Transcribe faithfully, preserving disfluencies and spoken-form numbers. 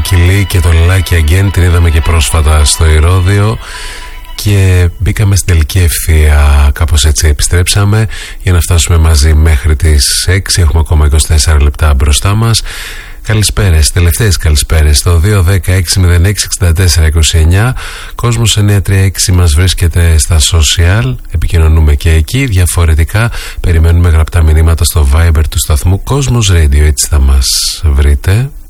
Becky Lee και το Lucky Again, την είδαμε και πρόσφατα στο Ηρώδειο. Και μπήκαμε στην τελική ευθεία. Κάπως έτσι επιστρέψαμε για να φτάσουμε μαζί μέχρι τις έξι. Έχουμε ακόμα είκοσι τέσσερα λεπτά μπροστά μας. Καλησπέρες, τελευταίες καλησπέρες στο δύο δέκα έξι μηδέν έξι εξήντα τέσσερα είκοσι εννιά. Κόσμος εννιά τρία έξι μας βρίσκεται στα social. Επικοινωνούμε και εκεί. Διαφορετικά περιμένουμε γραπτά μηνύματα στο Viber του σταθμού Κόσμος Radio. Έτσι θα μας βρείτε.